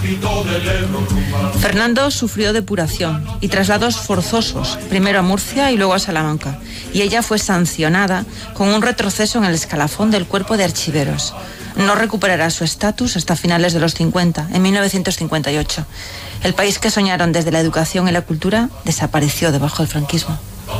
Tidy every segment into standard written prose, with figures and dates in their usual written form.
Fernando sufrió depuración y traslados forzosos, primero a Murcia y luego a Salamanca, y ella fue sancionada con un retroceso en el escalafón del cuerpo de archiveros. No recuperará su estatus hasta finales de los 50, en 1958. El país que soñaron desde la educación y la cultura desapareció debajo del franquismo.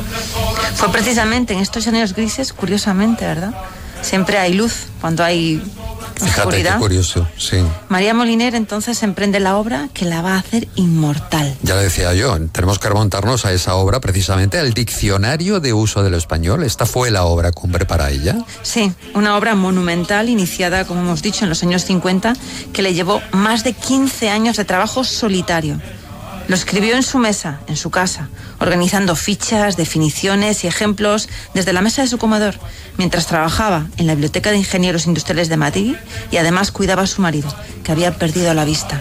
Fue precisamente en estos años grises, curiosamente, ¿verdad? Siempre hay luz cuando hay oscuridad. Fíjate, qué curioso, sí. María Moliner entonces emprende la obra que la va a hacer inmortal. Ya lo decía yo, tenemos que remontarnos a esa obra, precisamente al Diccionario de Uso del Español. ¿Esta fue la obra cumbre para ella? Sí, una obra monumental iniciada, como hemos dicho, en los años 50, que le llevó más de 15 años de trabajo solitario. Lo escribió en su mesa, en su casa, organizando fichas, definiciones y ejemplos desde la mesa de su comedor, mientras trabajaba en la Biblioteca de Ingenieros Industriales de Madrid y además cuidaba a su marido, que había perdido la vista.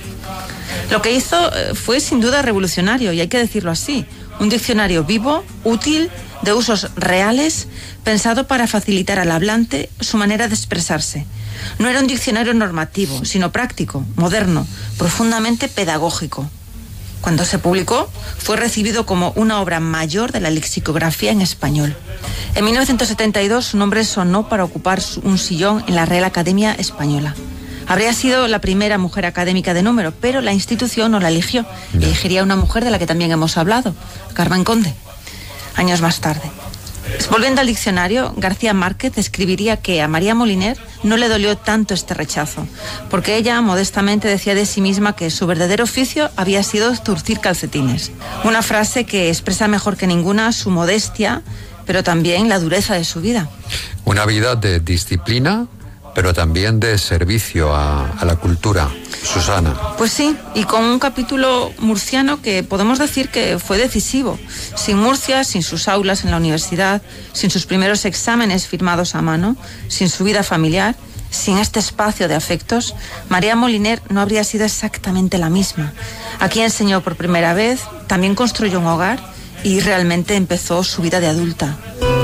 Lo que hizo fue sin duda revolucionario, y hay que decirlo así, un diccionario vivo, útil, de usos reales, pensado para facilitar al hablante su manera de expresarse. No era un diccionario normativo, sino práctico, moderno, profundamente pedagógico. Cuando se publicó, fue recibido como una obra mayor de la lexicografía en español. En 1972 su nombre sonó para ocupar un sillón en la Real Academia Española. Habría sido la primera mujer académica de número, pero la institución no la eligió. Elegiría una mujer de la que también hemos hablado, Carmen Conde, años más tarde. Volviendo al diccionario, García Márquez escribiría que a María Moliner no le dolió tanto este rechazo, porque ella modestamente decía de sí misma que su verdadero oficio había sido zurcir calcetines. Una frase que expresa mejor que ninguna su modestia, pero también la dureza de su vida. Una vida de disciplina, pero también de servicio a la cultura. Susana. Pues sí, y con un capítulo murciano que podemos decir que fue decisivo. Sin Murcia, sin sus aulas en la universidad, sin sus primeros exámenes firmados a mano, sin su vida familiar, sin este espacio de afectos, María Moliner no habría sido exactamente la misma. Aquí enseñó por primera vez, también construyó un hogar y realmente empezó su vida de adulta.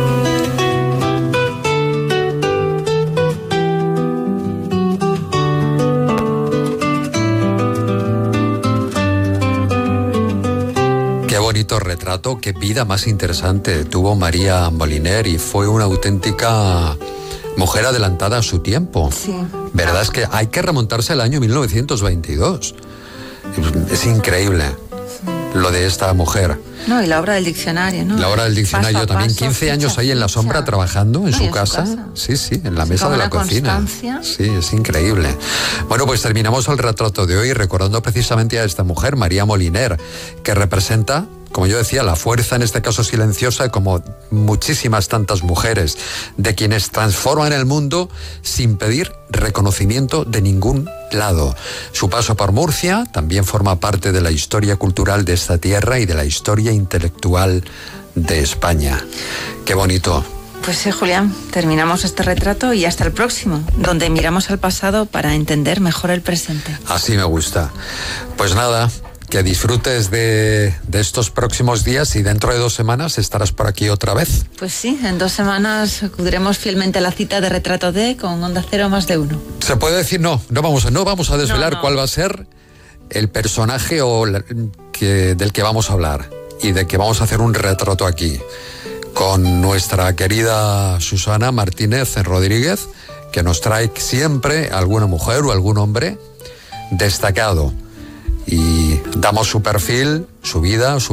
Qué bonito retrato, qué vida más interesante tuvo María Moliner, y fue una auténtica mujer adelantada a su tiempo. Sí. ¿Verdad? Es que hay que remontarse al año 1922. Es increíble lo de esta mujer. No, y la obra del diccionario, ¿no? La obra del diccionario paso a también, paso, 15 años ficha, ahí en la sombra ficha. trabajando en No, su y en casa. su casa. Sí, en la mesa Con de la una cocina. constancia. Sí, es increíble. Bueno, pues terminamos el retrato de hoy recordando precisamente a esta mujer, María Moliner, que representa, como yo decía, la fuerza, en este caso silenciosa, como muchísimas tantas mujeres, de quienes transforman el mundo sin pedir reconocimiento de ningún lado. Su paso por Murcia también forma parte de la historia cultural de esta tierra y de la historia intelectual de España. Qué bonito. Pues sí, Julián, terminamos este retrato y hasta el próximo, donde miramos al pasado para entender mejor el presente. Así me gusta. Pues nada, que disfrutes de estos próximos días, y dentro de 2 semanas estarás por aquí otra vez. Pues sí, en 2 semanas acudiremos fielmente a la cita de Retrato D con Onda Cero Más de Uno. Se puede decir, no vamos a desvelar No. cuál va a ser el personaje del que vamos a hablar y de que vamos a hacer un retrato aquí con nuestra querida Susana Martínez Rodríguez, que nos trae siempre alguna mujer o algún hombre destacado, y damos su perfil, su vida, su